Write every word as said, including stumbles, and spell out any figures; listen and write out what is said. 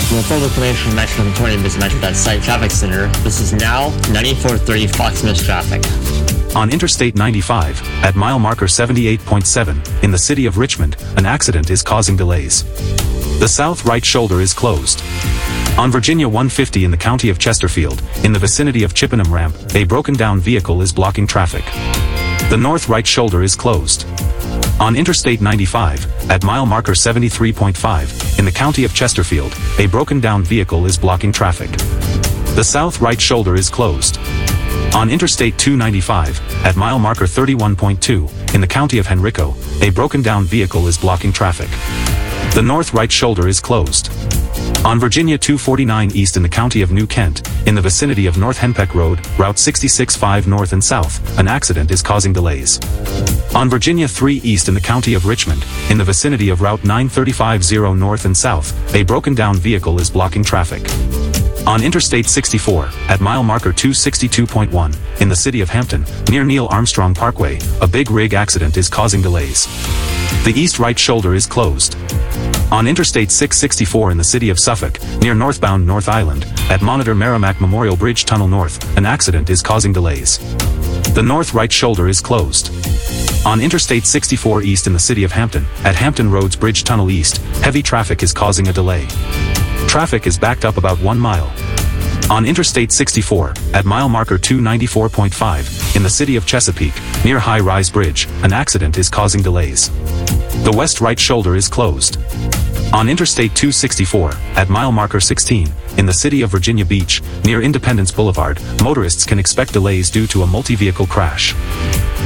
Well, full information Metro twenty is Metro dot site traffic center. This is now ninety-four thirty Fox Miss traffic. On Interstate ninety-five, at mile marker seventy-eight point seven, in the city of Richmond, an accident is causing delays. The south right shoulder is closed. On Virginia one fifty in the county of Chesterfield, in the vicinity of Chippenham Ramp, a broken-down vehicle is blocking traffic. The north right shoulder is closed. On Interstate ninety-five, at mile marker seventy-three point five, in the county of Chesterfield, a broken-down vehicle is blocking traffic. The south right shoulder is closed. On Interstate two ninety-five, at mile marker thirty-one point two, in the county of Henrico, a broken-down vehicle is blocking traffic. The north right shoulder is closed. On Virginia two forty-nine East in the county of New Kent, in the vicinity of North Henpeck Road, Route sixty-six five North and South, an accident is causing delays. On Virginia three East in the county of Richmond, in the vicinity of Route nine thirty-five zero North and South, a broken-down vehicle is blocking traffic. On Interstate sixty-four, at mile marker two sixty-two point one, in the city of Hampton, near Neil Armstrong Parkway, a big rig accident is causing delays. The east right shoulder is closed. On Interstate six sixty-four in the city of Suffolk, near northbound North Island, at Monitor Merrimack Memorial Bridge Tunnel North, an accident is causing delays. The north right shoulder is closed. On Interstate sixty-four East in the city of Hampton, at Hampton Roads Bridge Tunnel East, heavy traffic is causing a delay. Traffic is backed up about one mile. On Interstate sixty-four, at mile marker two ninety-four point five, in the city of Chesapeake, near High Rise Bridge, an accident is causing delays. The west right shoulder is closed. On Interstate two sixty-four, at mile marker sixteen, in the city of Virginia Beach, near Independence Boulevard, motorists can expect delays due to a multi-vehicle crash.